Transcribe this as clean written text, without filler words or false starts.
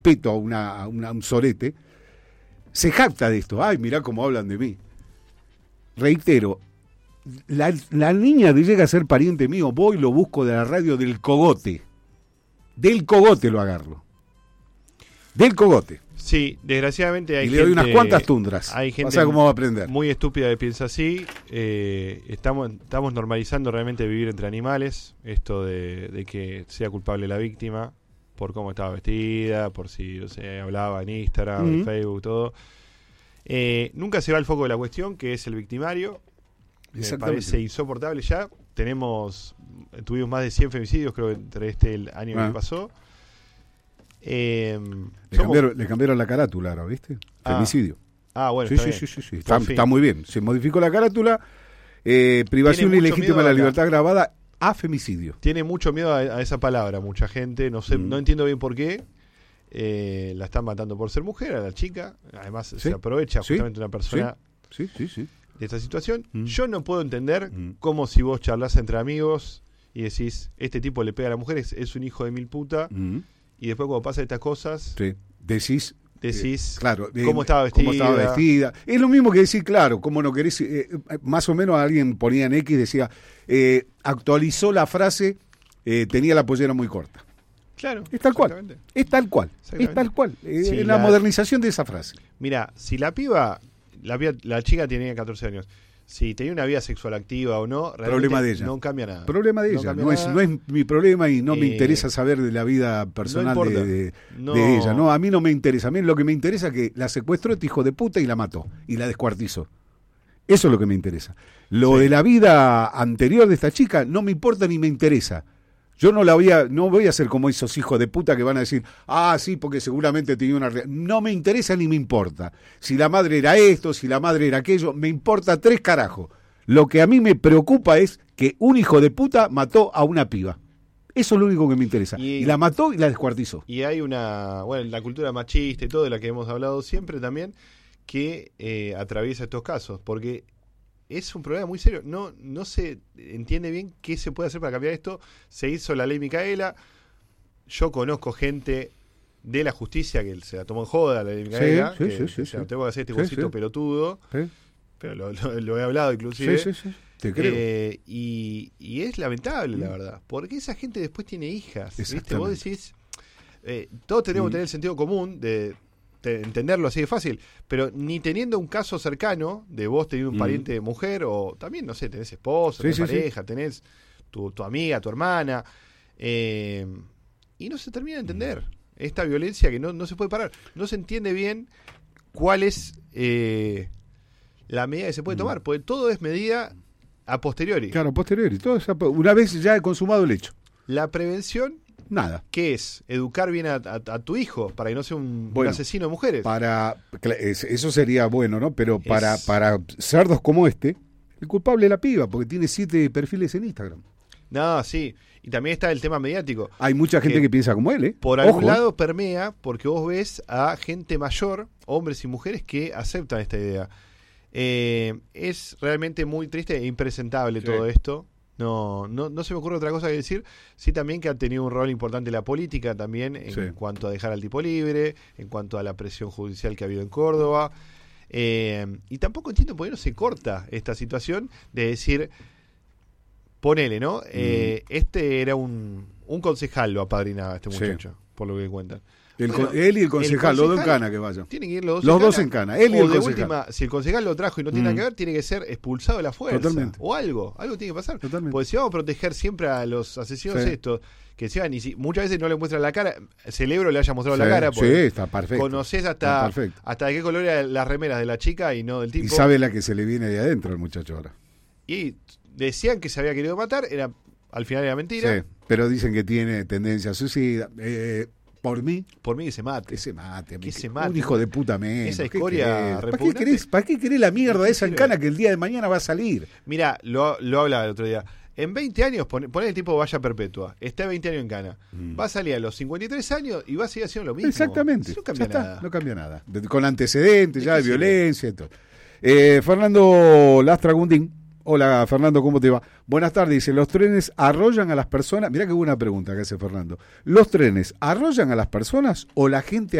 respeto a un sorete, se jacta de esto. Ay, mirá cómo hablan de mí. Reitero, la niña llega a ser pariente mío, voy y lo busco de la radio del Cogote. Del Cogote lo agarro. Del Cogote. Sí, desgraciadamente hay y le doy gente, unas cuantas tundras. Hay gente Pasa cómo va a aprender. Muy estúpida que piensa así. Estamos normalizando realmente vivir entre animales. Esto de que sea culpable la víctima por cómo estaba vestida, por si hablaba en Instagram, en Facebook, todo. Nunca se va al foco de la cuestión, que es el victimario. Me parece insoportable ya. Tuvimos más de 100 femicidios, creo que entre el año que pasó. Le cambiaron la carátula ahora, ¿viste? Femicidio. Bueno, sí. Está muy bien. Se modificó la carátula, privación ilegítima de la libertad agravada a femicidio. Tiene mucho miedo a esa palabra, mucha gente. No sé, no entiendo bien por qué. La están matando por ser mujer a la chica. Además, se aprovecha justamente una persona de esta situación. Yo no puedo entender cómo si vos charlas entre amigos y decís, este tipo le pega a la mujer, es un hijo de mil puta. Y después cuando pasan estas cosas, decís claro, cómo estaba vestida. Es lo mismo que decir, claro, cómo no querés, más o menos alguien ponía en X, decía, actualizó la frase, tenía la pollera muy corta. Claro. Es tal cual. Es tal cual. Sí, la modernización de esa frase. Mira, si la chica tenía 14 años, si tenía una vida sexual activa o no, problema de ella. No cambia nada. Problema de ella. No es mi problema y no me interesa saber de la vida personal de ella. No, a mí no me interesa. A mí lo que me interesa es que la secuestró este hijo de puta y la mató y la descuartizó. Eso es lo que me interesa. Lo de la vida anterior de esta chica no me importa ni me interesa. Yo no voy a ser como esos hijos de puta que van a decir, sí, porque seguramente tenía una... No me interesa ni me importa. Si la madre era esto, si la madre era aquello, me importa 3 carajos. Lo que a mí me preocupa es que un hijo de puta mató a una piba. Eso es lo único que me interesa. Y la mató y la descuartizó. Y hay la cultura machista y todo, de la que hemos hablado siempre también, que atraviesa estos casos, porque... es un problema muy serio. No se entiende bien qué se puede hacer para cambiar esto. Se hizo la ley Micaela. Yo conozco gente de la justicia que se la tomó en joda, la ley Micaela. Tengo que hacer este bolsito pelotudo. Pero lo he hablado inclusive. Te creo. Y es lamentable, la verdad. Porque esa gente después tiene hijas. ¿Viste? Vos decís... todos tenemos que tener el sentido común de entenderlo así de fácil, pero ni teniendo un caso cercano de vos teniendo un pariente de mujer, o también, no sé, tenés esposa, tenés pareja, tenés tu amiga, tu hermana, y no se termina de entender esta violencia que no se puede parar. No se entiende bien cuál es la medida que se puede tomar, porque todo es medida a posteriori. Claro, a posteriori, todo es una vez ya he consumado el hecho. La prevención, nada. ¿Qué es? Educar bien a tu hijo para que no sea un asesino de mujeres. Eso sería bueno, ¿no? Pero para cerdos como este, el culpable es la piba, porque tiene 7 perfiles en Instagram. No, sí. Y también está el tema mediático. Hay mucha gente que piensa como él, ¿eh? Por algún lado permea, porque vos ves a gente mayor, hombres y mujeres, que aceptan esta idea. Es realmente muy triste e impresentable todo esto. No se me ocurre otra cosa que decir. Sí, también que ha tenido un rol importante la política también en cuanto a dejar al tipo libre, en cuanto a la presión judicial que ha habido en Córdoba. Y tampoco entiendo por qué no se corta esta situación de decir, ponele, ¿no? Este era un concejal, lo apadrinaba este muchacho, por lo que cuentan. Él y el concejal, los dos en cana que vayan. Tienen que ir los dos en cana. Él y el concejal. Última, si el concejal lo trajo y no tiene nada que ver, tiene que ser expulsado de la fuerza. Totalmente. O algo tiene que pasar. Totalmente. Porque si vamos a proteger siempre a los asesinos estos, que se van, y si muchas veces no le muestran la cara, celebro le haya mostrado la cara, porque está perfecto. Conoces hasta de qué color eran las remeras de la chica y no del tipo. Y sabe la que se le viene de adentro al muchacho ahora. Y decían que se había querido matar, al final era mentira. Sí, pero dicen que tiene tendencia suicida. Por mí que se mate. Que se mate. Un hijo de puta menos. Esa escoria repugnante. ¿Para qué querés la mierda esa en cana que el día de mañana va a salir? Mira, lo hablaba el otro día. En 20 años, poné el tipo valla perpetua. Está 20 años en cana. Va a salir a los 53 años y va a seguir haciendo lo mismo. Exactamente. No cambia nada. No cambia nada. Con antecedentes ya de violencia y todo. Fernando Lastra Gundín Hola Fernando, ¿cómo te va? Buenas tardes, dice, ¿los trenes arrollan a las personas? Mirá qué buena pregunta que hace Fernando. ¿Los trenes arrollan a las personas o la gente